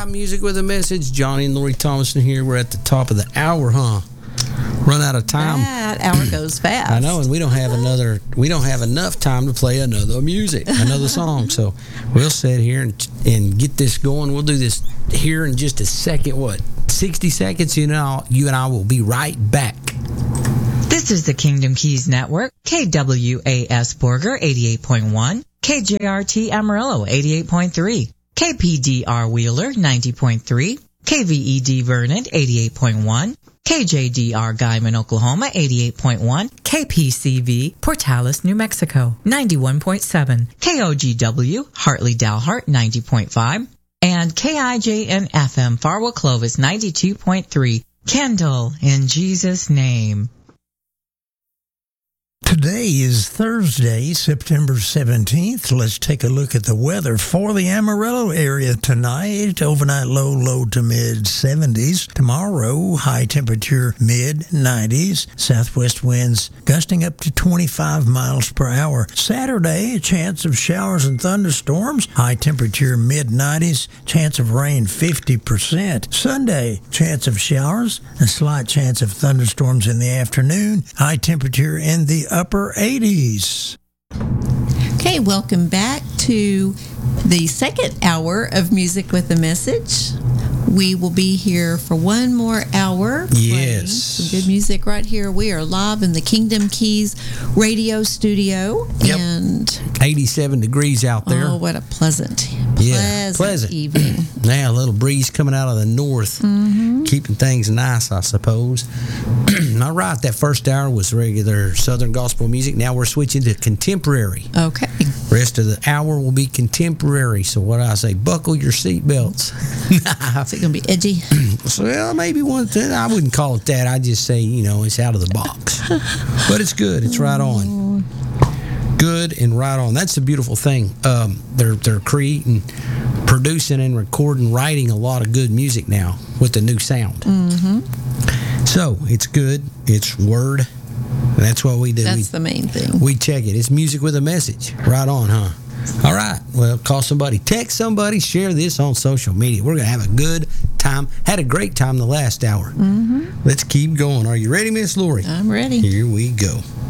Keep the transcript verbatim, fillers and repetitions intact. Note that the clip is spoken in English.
right, music with a message. Johnny and Lori Thomason here. We're at the top of the hour, huh? Run out of time. That hour goes fast. I know, and we don't have another. We don't have enough time to play another music, another song. So we'll sit here and and get this going. We'll do this here in just a second. What, sixty seconds? You know, you and I will be right back. This is the Kingdom Keys Network, K W A S Borger eighty-eight point one, K J R T Amarillo eighty-eight point three, K P D R Wheeler ninety point three, K V E D Vernon eighty-eight point one, K J D R Guyman, Oklahoma eighty-eight point one, K P C V Portales, New Mexico ninety-one point seven, K O G W Hartley Dalhart ninety point five, and K I J N F M Farwell Clovis ninety-two point three. Kendall, in Jesus' name. Today is Thursday, September seventeenth. Let's take a look at the weather for the Amarillo area tonight. Overnight low, low to mid seventies. Tomorrow, high temperature mid nineties. Southwest winds gusting up to twenty-five miles per hour. Saturday, a chance of showers and thunderstorms. High temperature mid nineties. Chance of rain fifty percent. Sunday, chance of showers. A slight chance of thunderstorms in the afternoon. High temperature in the upper eighties. Okay, welcome back to the second hour of Music with a Message. We will be here for one more hour. Yes. Some good music right here. We are live in the Kingdom Keys radio studio. Yep. And eighty-seven degrees out there. oh, what a pleasant, Yeah, pleasant, pleasant. evening. Now, a little breeze coming out of the north, Mm-hmm. keeping things nice, I suppose. All right, that first hour was regular Southern gospel music. Now we're switching to contemporary. Okay. Rest of the hour will be contemporary. So what do I say? Buckle your seatbelts. Is it going to be edgy? Well, maybe one thing. I wouldn't call it that. I just say, you know, it's out of the box. But it's good. It's right on. Good and right on. That's the beautiful thing. Um, they're they're creating, producing, and recording, writing a lot of good music now with the new sound. Mm-hmm. So it's good. It's word. That's what we do. That's we, the main thing. we check it. It's music with a message. Right on, huh? All right. Well, call somebody, text somebody, share this on social media. We're going to have a good time. Had a great time the last hour. Mm-hmm. Let's keep going. Are you ready, Miss Lori? I'm ready. Here we go.